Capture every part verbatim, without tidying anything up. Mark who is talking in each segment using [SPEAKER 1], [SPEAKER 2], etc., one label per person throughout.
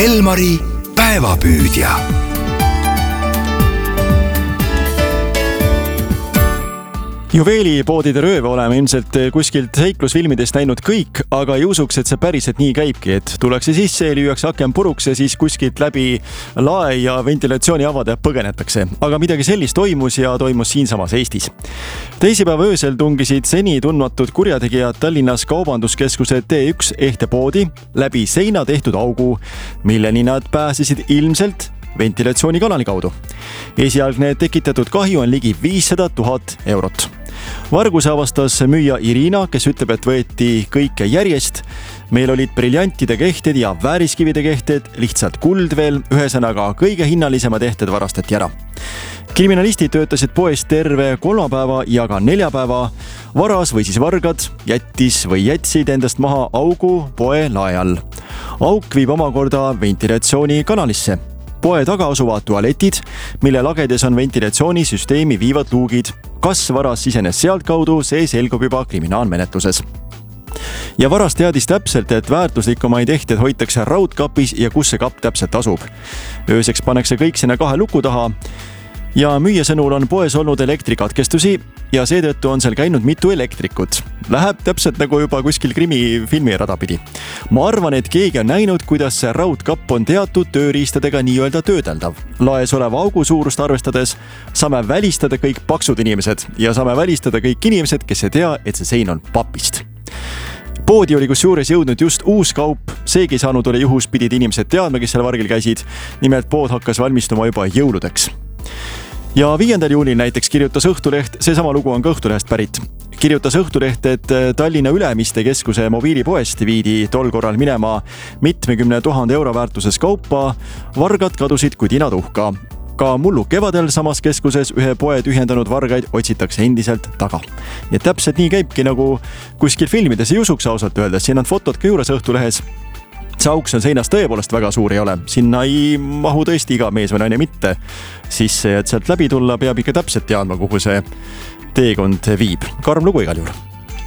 [SPEAKER 1] Elmari päevapüüdja.
[SPEAKER 2] Juveelipoodide rööve oleme ilmselt kuskilt seiklusfilmidest näinud kõik, aga ei usuks, et see päriselt nii käibki, et tullakse sisse ja lüüakse aken puruks ja siis kuskilt läbi lae ja ventilatsiooniavade põgenetakse. Aga midagi sellist toimus ja toimus siinsamas Eestis. Teisipäeva öösel tungisid seni tundmatud kurjategijad Tallinnas kaubanduskeskuse T üks ehtepoodi läbi seina tehtud augu, milleni nad pääsesid ilmselt ventilatsioonikanali kaudu. Esialgne tekitatud kahju on ligi viissada tuhat eurot. Varguse avastas müüja Irina, kes ütleb, et võeti kõike järjest. Meil olid briljantide kehted ja vääriskivide kehted, lihtsalt kuld veel, ühesõnaga kõige hinnalisemad ehted varastati ära. Kriminalistid töötasid poes terve kolmapäeva ja ka neljapäeva. Varas või siis vargad jättis või jätsid endast maha augu poe lae all. Auk viib omakorda ventilatsioonikanalisse. Poe taga asuvad tualetid, mille lagedes on ventilatsioonisüsteemi viivad luugid. Kas varas sisenes sealt kaudu, see selgub juba kriminaalmenetluses. Ja varas teadis täpselt, et väärtuslikumaid ehted hoitakse raudkapis ja kus see kapp täpselt asub. Ööseks panekse kõik sinna kahe luku taha. Ja müüja sõnul on poes olnud elektrikatkestusi ja seetõttu on seal käinud mitu elektrikut. Läheb täpselt nagu juba kuskil krimifilmi radapidi. Ma arvan, et keegi on näinud, kuidas see raudkapp on teatud tööriistadega nii-öelda töödeldav. Laes oleva augu suurust arvestades saame välistada kõik paksud inimesed ja saame välistada kõik inimesed, kes ei tea, et see sein on papist. Poodi oli kus juures jõudnud just uus kaup. Seegi saanud oli juhus, pidid inimesed teadma, kes seal vargil käisid. Nimelt pood hakkas valmistuma juba jõuludeks. Ja viiendal juunil näiteks kirjutas Õhtuleht, see sama lugu on ka Õhtulehest pärit. Kirjutas Õhtuleht, et Tallinna Ülemiste keskuse mobiilipoest viidi tol korral minema mitmekümne tuhande euro väärtuses kaupa. Vargad kadusid kui tinatuhka. Ka mullu kevadel samas keskuses ühe poe tühjendanud vargaid otsitakse endiselt taga. Ja täpselt nii käibki nagu kuskil filmides ei usuks ausalt öeldes. Siin on fotod ka juures Õhtulehes. See auk seal seinas tõepoolest väga suur ei ole. Sinna ei mahu tõesti iga mees või naine mitte. Sisse, et sealt läbi tulla, peab ikka täpselt teadma, kuhu see teekond viib. Karm lugu igal juhul.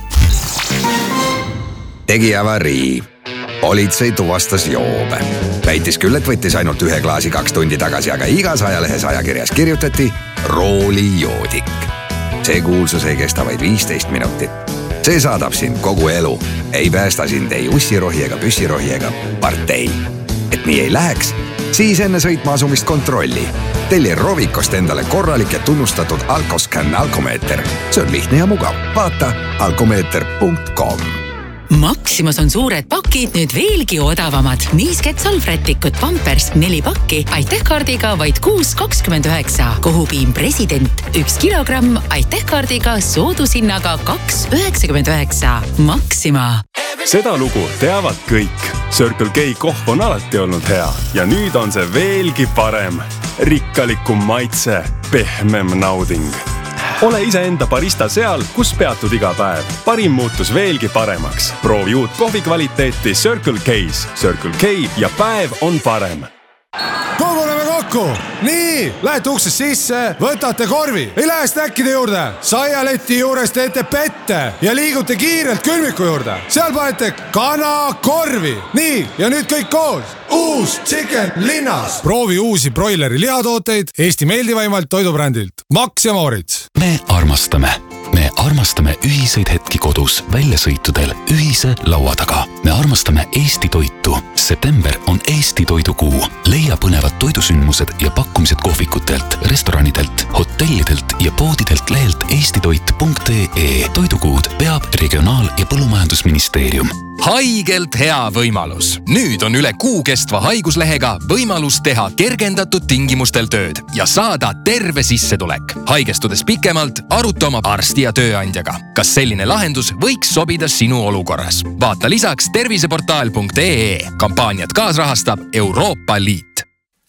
[SPEAKER 1] Tegi avarii. Politsei tuvastas joobe. Väitis küll, et võttis ainult ühe klaasi kaks tundi tagasi, aga igas ajalehes ajakirjas kirjutati roolijoodik. See kuulsus ei kesta vaid viisteist minutit. See saadab sind kogu elu. Ei päästa sind ei ussirohi ega püssirohi ega partei. Et nii ei läheks, siis enne sõitma asumist kontrolli. Telli Rovikost endale korralik ja tunnustatud Alkoscan alkomeeter. See on lihtne ja mugav. Vaata alkomeeter punkt com.
[SPEAKER 3] Maximas on suured pakid nüüd veelgi odavamad. Niisket salvrätikut Pampers neli pakki Aitähkaardiga vaid kuus kakskümmend üheksa. Kohupiim President üks kilogramm Aitähkaardiga soodushinnaga kaks üheksakümmend üheksa. Maxima.
[SPEAKER 4] Seda lugu teavad kõik. Circle K kohv on alati olnud hea ja nüüd on see veelgi parem. Rikkalikum maitse, pehmem nauding. Ole iseenda barista seal, kus peatud iga päev. Parim muutus veelgi paremaks. Proovi uut kohvi kvaliteeti Circle K's. Circle K ja päev on parem.
[SPEAKER 5] Koguneme kokku! Nii, lähete uksest sisse, võtate korvi. Ei lähe snäkkide juurde. Saialeti juures teete pette ja liigute kiirelt külmiku juurde. Seal panete kana korvi. Nii, ja nüüd kõik koos. Uus Chicken linnas. Proovi uusi broileri lihatooteid Eesti meeldivaimalt toidubrändilt. Max ja Moritz.
[SPEAKER 6] Me armastame. Me armastame ühiseid hetki kodus, väljasõitudel, ühise laua taga. Me armastame Eesti toitu. September on Eesti toidukuu. Leia põnevad toidusündmused ja pakkumised kohvikutelt, restoranidelt, hotellidelt ja poodidelt lehelt eestitoit punkt ee. Toidukuud peab Regionaal- ja Põllumajandusministeerium.
[SPEAKER 7] Haigelt hea võimalus. Nüüd on üle kuu kestva haiguslehega võimalus teha kergendatud tingimustel tööd ja saada terve sissetulek. Haigestudes pikemalt, aruta oma arsti ja tööandjaga. Kas selline lahendus võiks sobida sinu olukorras? Vaata lisaks terviseportaal punkt ee. Kampaaniat kaasrahastab Euroopa Liit.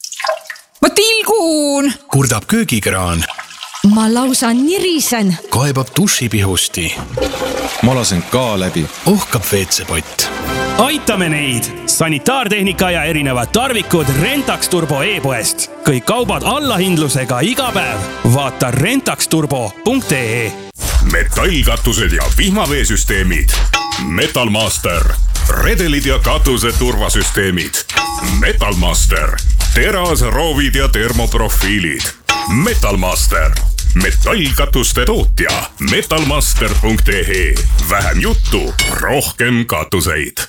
[SPEAKER 8] Ma tilgun!
[SPEAKER 9] Kurdab köögikraan.
[SPEAKER 8] Ma lausa nirisen.
[SPEAKER 9] Kaebab dušipihusti.
[SPEAKER 10] Ma lasen ka läbi.
[SPEAKER 9] Ohkab veetsepott.
[SPEAKER 11] Aitame neid! Sanitaartehnika ja erinevad tarvikud Rentax Turbo e-poest. Kõik kaubad allahindlusega iga päev. Vaata rentax turbo punkt ee.
[SPEAKER 12] Metallkatused ja vihmaveesüsteemid. Metalmaster. redelid ja katuse turvasüsteemid. Metalmaster, terasroovid ja termoprofiilid. Metalmaster, metallkatuste tootja. metalmaster punkt e e. Vähem juttu, rohkem katuseid.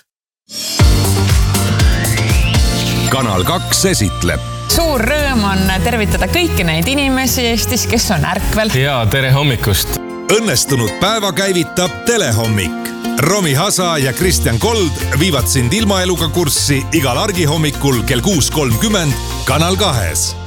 [SPEAKER 1] Kanal kaks esitleb.
[SPEAKER 13] Suur rõõm on tervitada kõiki neid inimesi Eestis, kes on ärkvel.
[SPEAKER 14] Ja tere hommikust.
[SPEAKER 15] Õnnestunud päeva käivitab Telehommik. Romi Hasa ja Kristjan Kold viivad sind ilmaeluga kurssi igal argihommikul kell kuus kolmkümmend Kanal kahes.